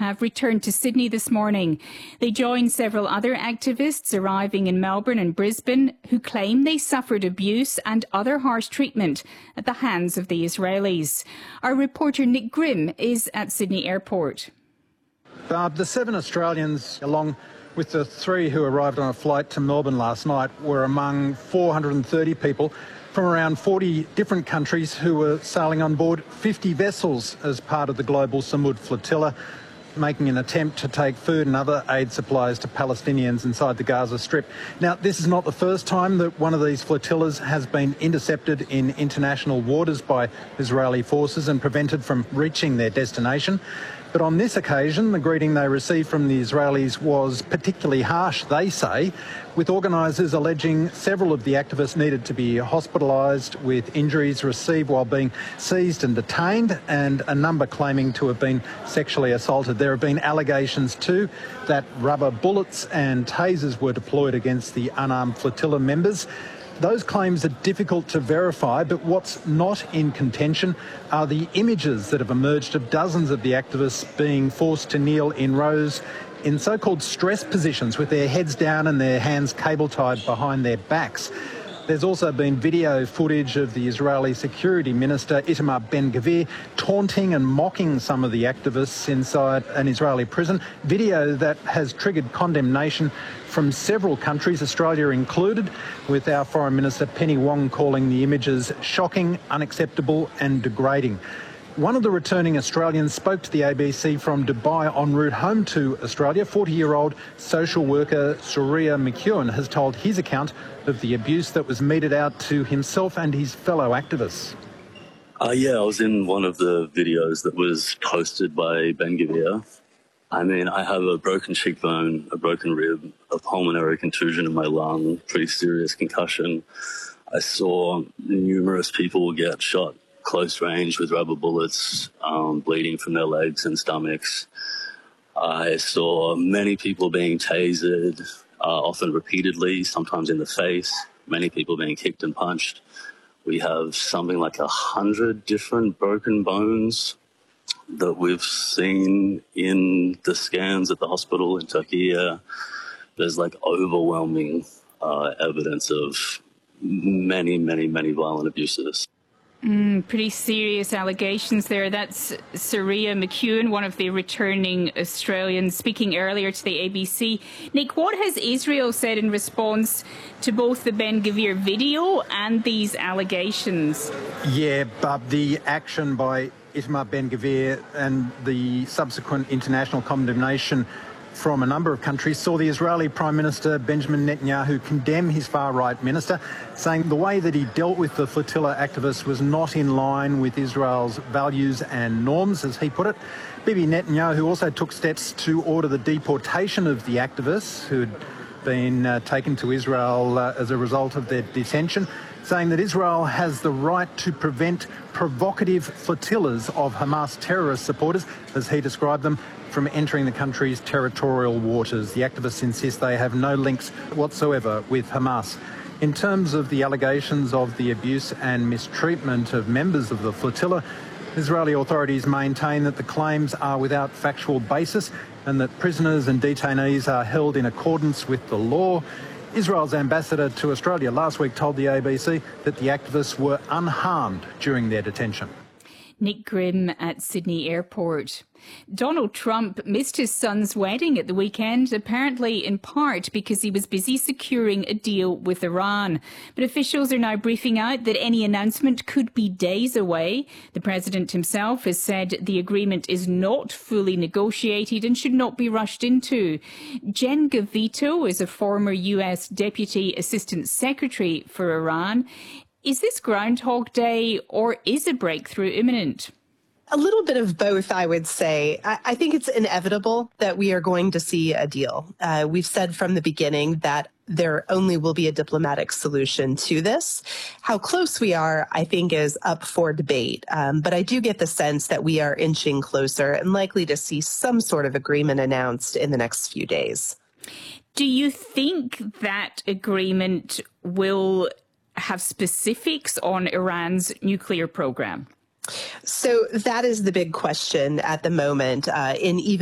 have returned to Sydney this morning. They joined several other activists arriving in Melbourne and Brisbane who claim they suffered abuse and other harsh treatment at the hands of the Israelis. Our reporter Nick Grimm is at Sydney Airport. The 7 Australians, along with the 3 who arrived on a flight to Melbourne last night, were among 430 people from around 40 different countries who were sailing on board 50 vessels as part of the global Samud flotilla, making an attempt to take food and other aid supplies to Palestinians inside the Gaza Strip. Now, this is not the first time that one of these flotillas has been intercepted in international waters by Israeli forces and prevented from reaching their destination. But on this occasion, the greeting they received from the Israelis was particularly harsh, they say, with organisers alleging several of the activists needed to be hospitalised with injuries received while being seized and detained, and a number claiming to have been sexually assaulted. There have been allegations too that rubber bullets and tasers were deployed against the unarmed flotilla members. Those claims are difficult to verify, but what's not in contention are the images that have emerged of dozens of the activists being forced to kneel in rows in so-called stress positions with their heads down and their hands cable-tied behind their backs. There's also been video footage of the Israeli Security Minister Itamar Ben-Gvir taunting and mocking some of the activists inside an Israeli prison, video that has triggered condemnation from several countries, Australia included, with our Foreign Minister Penny Wong calling the images shocking, unacceptable and degrading. One of the returning Australians spoke to the ABC from Dubai en route home to Australia. 40-year-old social worker Surya McEwen has told his account of the abuse that was meted out to himself and his fellow activists. I was in one of the videos that was posted by Ben-Gvir. I mean, I have a broken cheekbone, a broken rib, a pulmonary contusion in my lung, pretty serious concussion. I saw numerous people get shot close range with rubber bullets, bleeding from their legs and stomachs. I saw many people being tasered, often repeatedly, sometimes in the face, many people being kicked and punched. We have something like 100 different broken bones that we've seen in the scans at the hospital in Turkey. There's like overwhelming evidence of many violent abuses. Pretty serious allegations there. That's Surya McEwen, one of the returning Australians, speaking earlier to the ABC. Nick, what has Israel said in response to both the Ben-Gvir video and these allegations? Yeah, but the action by Itamar Ben-Gvir and the subsequent international condemnation from a number of countries saw the Israeli Prime Minister Benjamin Netanyahu condemn his far-right minister, saying the way that he dealt with the flotilla activists was not in line with Israel's values and norms, as he put it. Bibi Netanyahu also took steps to order the deportation of the activists who had been taken to Israel as a result of their detention, saying that Israel has the right to prevent provocative flotillas of Hamas terrorist supporters, as he described them, from entering the country's territorial waters. The activists insist they have no links whatsoever with Hamas. In terms of the allegations of the abuse and mistreatment of members of the flotilla, Israeli authorities maintain that the claims are without factual basis and that prisoners and detainees are held in accordance with the law. Israel's ambassador to Australia last week told the ABC that the activists were unharmed during their detention. Nick Grimm at Sydney Airport. Donald Trump missed his son's wedding at the weekend, apparently in part because he was busy securing a deal with Iran. But officials are now briefing out that any announcement could be days away. The president himself has said the agreement is not fully negotiated and should not be rushed into. Jen Gavito is a former US Deputy Assistant Secretary for Iran. Is this Groundhog Day or is a breakthrough imminent? A little bit of both, I would say. I think it's inevitable that we are going to see a deal. We've said from the beginning that there only will be a diplomatic solution to this. How close we are, I think, is up for debate. But I do get the sense that we are inching closer and likely to see some sort of agreement announced in the next few days. Do you think that agreement will have specifics on Iran's nuclear program? So that is the big question at the moment. In even